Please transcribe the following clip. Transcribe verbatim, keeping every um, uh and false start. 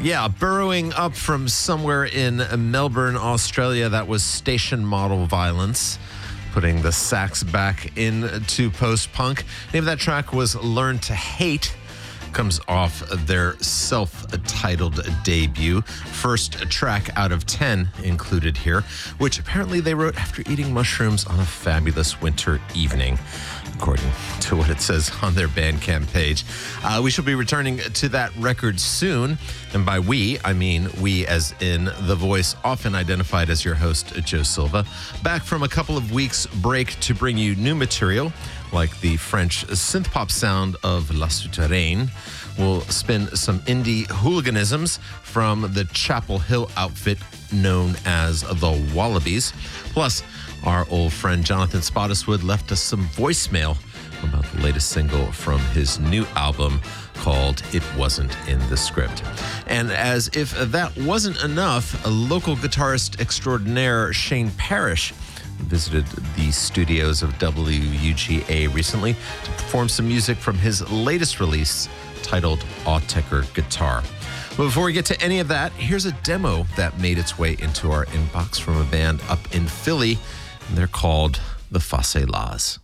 Yeah, burrowing up from somewhere in Melbourne, Australia, that was Station Model Violence, putting the sax back into post-punk. Name of that track was Learn to Hate. Comes off their self-titled debut. First track out of ten included here, which apparently they wrote after eating mushrooms on a fabulous winter evening, according to what it says on their Bandcamp page. Uh, we shall be returning to that record soon. And by we, I mean we as in the voice often identified as your host, Joe Silva. Back from a couple of weeks break to bring you new material, like the French synth-pop sound of La Souterraine. We'll spin some indie hooliganisms from the Chapel Hill outfit known as the Wallabies. Plus, our old friend Jonathan Spottiswoode left us some voicemail about the latest single from his new album called It Wasn't in the Script. And as if that wasn't enough, a local guitarist extraordinaire, Shane Parrish, visited the studios of W U G A recently to perform some music from his latest release titled Autechre Guitar. But before we get to any of that, here's a demo that made its way into our inbox from a band up in Philly. And they're called the Facelas.